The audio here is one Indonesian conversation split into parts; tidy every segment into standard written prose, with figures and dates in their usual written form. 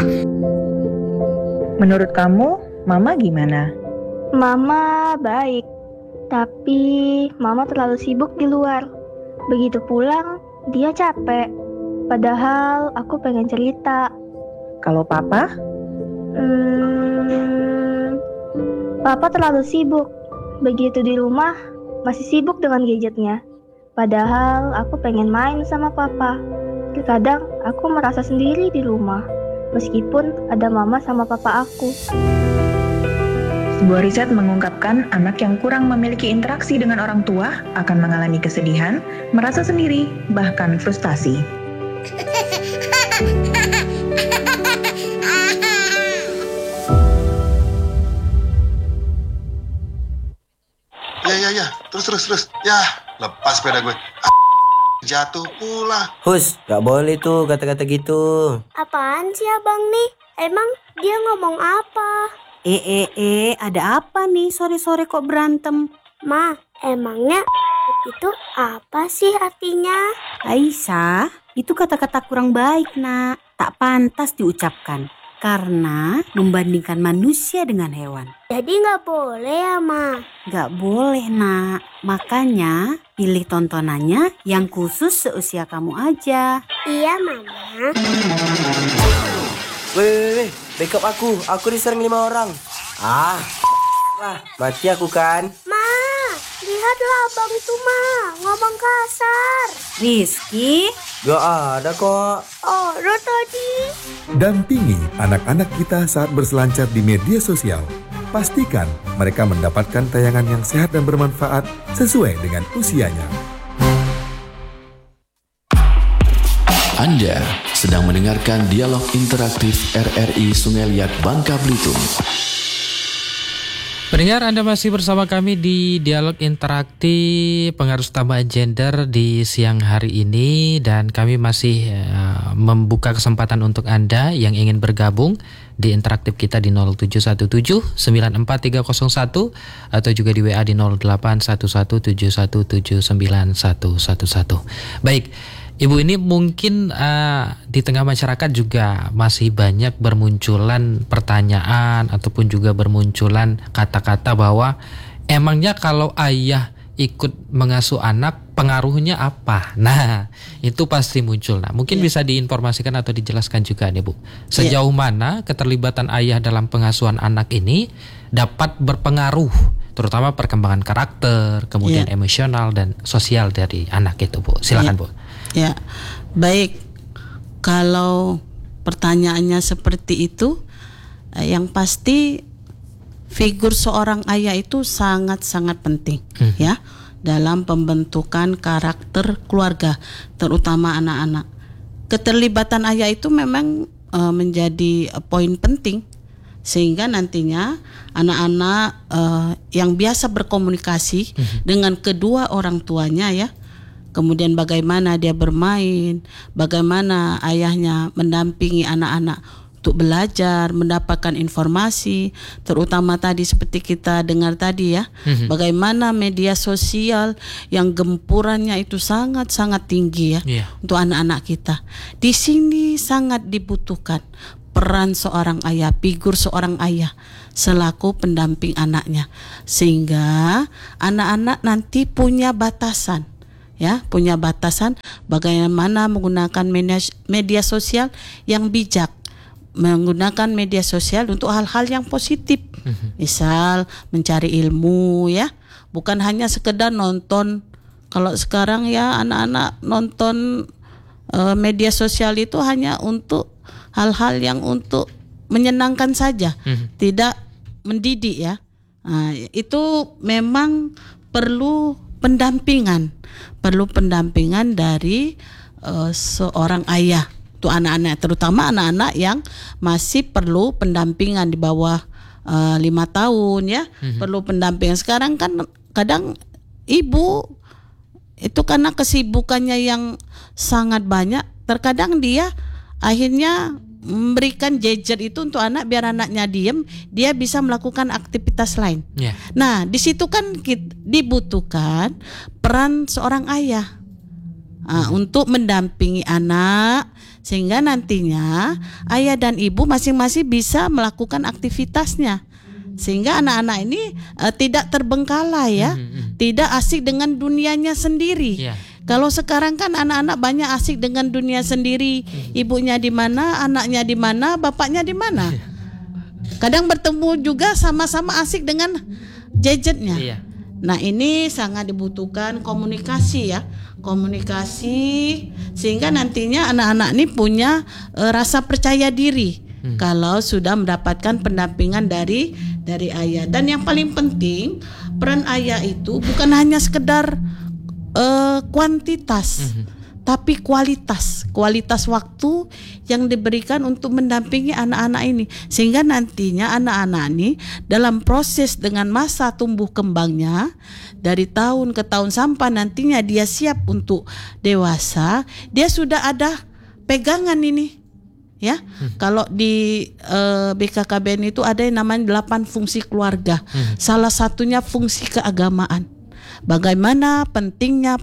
Menurut kamu, Mama gimana? Mama baik, tapi Mama terlalu sibuk di luar. Begitu pulang, dia capek. Padahal aku pengen cerita. Kalau Papa? Papa terlalu sibuk. Begitu di rumah, masih sibuk dengan gadgetnya. Padahal aku pengen main sama Papa. Terkadang aku merasa sendiri di rumah, meskipun ada Mama sama Papa aku. Sebuah riset mengungkapkan anak yang kurang memiliki interaksi dengan orang tua akan mengalami kesedihan, merasa sendiri, bahkan frustasi. Ya, terus. Ya, lepas sepeda gue. Jatuh pula. Hus, gak boleh tuh kata-kata gitu. Apaan sih abang nih? Emang dia ngomong apa? Ada apa nih sore-sore kok berantem? Ma, emangnya itu apa sih artinya? Aisyah, itu kata-kata kurang baik, Nak. Tak pantas diucapkan. Karena membandingkan manusia dengan hewan. Jadi gak boleh ya, Ma? Gak boleh, Nak. Makanya pilih tontonannya yang khusus seusia kamu aja. Iya, Mama. Weh, backup aku. Aku diserang 5 orang. Mati aku kan? Ma, lihatlah abang itu, Ma. Ngomong kasar. Rizky? Gak ada kok. Oro tadi. Dampingi anak-anak kita saat berselancar di media sosial. Pastikan mereka mendapatkan tayangan yang sehat dan bermanfaat sesuai dengan usianya. Anda sedang mendengarkan dialog interaktif RRI Sungai Liat Bangka Belitung. Pendengar, Anda masih bersama kami di Dialog Interaktif Pengaruh Utama Gender di siang hari ini, dan kami masih membuka kesempatan untuk Anda yang ingin bergabung di interaktif kita di 0717-94301 atau juga di WA di 081171791111. Baik, Ibu, ini mungkin di tengah masyarakat juga masih banyak bermunculan pertanyaan ataupun juga bermunculan kata-kata bahwa emangnya kalau ayah ikut mengasuh anak pengaruhnya apa? Nah, itu pasti muncul. Nah, mungkin bisa diinformasikan atau dijelaskan juga nih, Bu. Sejauh mana keterlibatan ayah dalam pengasuhan anak ini dapat berpengaruh, terutama perkembangan karakter, kemudian emosional dan sosial dari anak itu, Bu. Silakan, Bu. Ya, baik. Kalau pertanyaannya seperti itu, yang pasti figur seorang ayah itu sangat-sangat penting, ya, dalam pembentukan karakter keluarga, terutama anak-anak. Keterlibatan ayah itu memang menjadi poin penting, sehingga nantinya anak-anak yang biasa berkomunikasi dengan kedua orang tuanya, ya. Kemudian bagaimana dia bermain, bagaimana ayahnya mendampingi anak-anak untuk belajar, mendapatkan informasi, terutama tadi seperti kita dengar tadi, ya, bagaimana media sosial yang gempurannya itu sangat-sangat tinggi, ya, untuk anak-anak kita. Di sini sangat dibutuhkan peran seorang ayah, figur seorang ayah selaku pendamping anaknya, sehingga anak-anak nanti punya batasan. Ya, punya batasan bagaimana menggunakan media sosial yang bijak, menggunakan media sosial untuk hal-hal yang positif, misal mencari ilmu, ya, bukan hanya sekedar nonton. Kalau sekarang, ya, anak-anak nonton media sosial itu hanya untuk hal-hal yang untuk menyenangkan saja, tidak mendidik, ya. Nah, itu memang perlu pendampingan dari seorang ayah untuk anak-anak, terutama anak-anak yang masih perlu pendampingan di bawah 5 tahun, ya, perlu pendampingan. Sekarang kan kadang ibu itu karena kesibukannya yang sangat banyak, terkadang dia akhirnya memberikan gadget itu untuk anak biar anaknya diem, dia bisa melakukan aktivitas lain. Nah, di situ kan dibutuhkan peran seorang ayah untuk mendampingi anak Sehingga nantinya ayah dan ibu masing-masing bisa melakukan aktivitasnya. Sehingga anak-anak ini tidak terbengkalai ya, tidak asik dengan dunianya sendiri. Kalau sekarang kan anak-anak banyak asik dengan dunia sendiri, ibunya di mana, anaknya di mana, bapaknya di mana. Kadang bertemu juga sama-sama asik dengan gadgetnya. Nah ini sangat dibutuhkan komunikasi ya, komunikasi sehingga nantinya anak-anak ini punya rasa percaya diri. Kalau sudah mendapatkan pendampingan dari ayah. Dan yang paling penting peran ayah itu bukan hanya sekedar kuantitas, tapi kualitas waktu yang diberikan untuk mendampingi anak-anak ini, sehingga nantinya anak-anak ini dalam proses dengan masa tumbuh kembangnya dari tahun ke tahun sampai nantinya dia siap untuk dewasa, dia sudah ada pegangan ini. Ya, kalau di BKKBN itu ada yang namanya 8 fungsi keluarga. Salah satunya fungsi keagamaan. Bagaimana pentingnya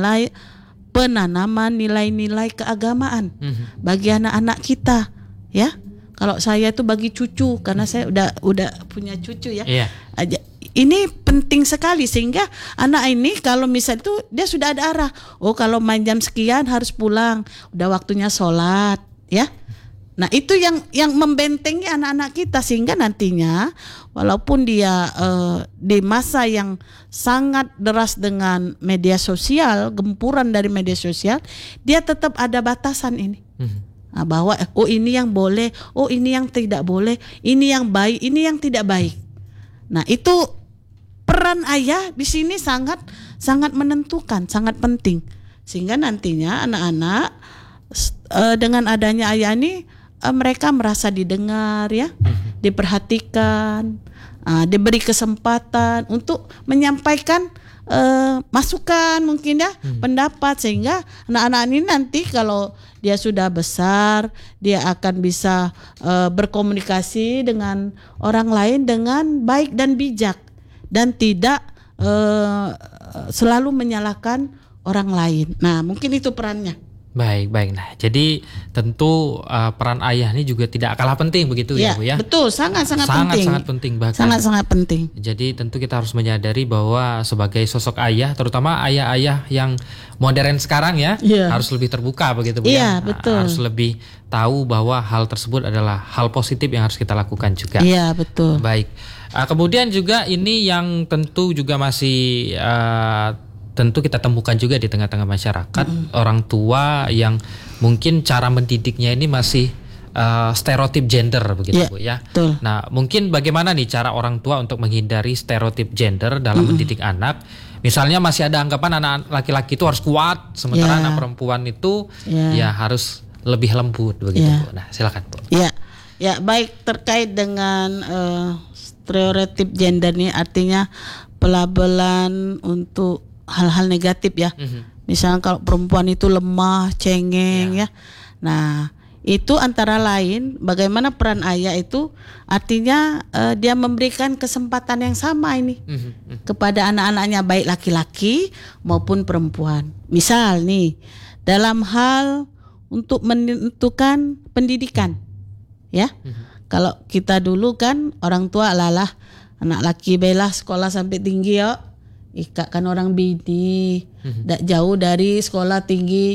penanaman nilai-nilai keagamaan bagi anak-anak kita, ya. Kalau saya itu bagi cucu, karena saya udah punya cucu ya. Ini penting sekali sehingga anak ini kalau misal itu dia sudah ada arah. Oh, kalau main jam sekian harus pulang, udah waktunya sholat, ya. Nah itu yang membentengi anak-anak kita sehingga nantinya walaupun dia di masa yang sangat deras dengan media sosial, gempuran dari media sosial, dia tetap ada batasan ini. Nah, bahwa ini yang boleh, ini yang tidak boleh, ini yang baik, ini yang tidak baik. Nah itu peran ayah di sini sangat menentukan, sangat penting sehingga nantinya anak-anak dengan adanya ayah ini mereka merasa didengar ya, diperhatikan, diberi kesempatan untuk menyampaikan masukan mungkin ya, pendapat sehingga anak-anak ini nanti kalau dia sudah besar dia akan bisa berkomunikasi dengan orang lain dengan baik dan bijak dan tidak selalu menyalahkan orang lain. Nah, mungkin itu perannya. Baik. Nah, jadi tentu peran ayah ini juga tidak kalah penting begitu ya, Bu ya. Betul, sangat penting. Sangat penting bahkan. Sangat penting. Jadi tentu kita harus menyadari bahwa sebagai sosok ayah, terutama ayah-ayah yang modern sekarang ya, harus lebih terbuka begitu, Bu ya. Betul. Harus lebih tahu bahwa hal tersebut adalah hal positif yang harus kita lakukan juga. Iya, betul. Baik. Kemudian juga ini yang tentu juga masih tentu kita temukan juga di tengah-tengah masyarakat, orang tua yang mungkin cara mendidiknya ini masih stereotip gender begitu, Bu ya. Betul. Nah, mungkin bagaimana nih cara orang tua untuk menghindari stereotip gender dalam mendidik anak? Misalnya masih ada anggapan anak laki-laki itu harus kuat, sementara anak perempuan itu ya harus lebih lembut begitu, Bu. Nah, silakan, Bu. Ya, baik, terkait dengan stereotip gender ini artinya pelabelan untuk hal-hal negatif ya. Misalnya kalau perempuan itu lemah, cengeng ya. Nah, itu antara lain bagaimana peran ayah itu artinya dia memberikan kesempatan yang sama ini kepada anak-anaknya baik laki-laki maupun perempuan. Misal nih, dalam hal untuk menentukan pendidikan. Ya. Kalau kita dulu kan orang tua alah anak laki bela sekolah sampai tinggi ya. Ika kan orang bini, tidak jauh dari sekolah tinggi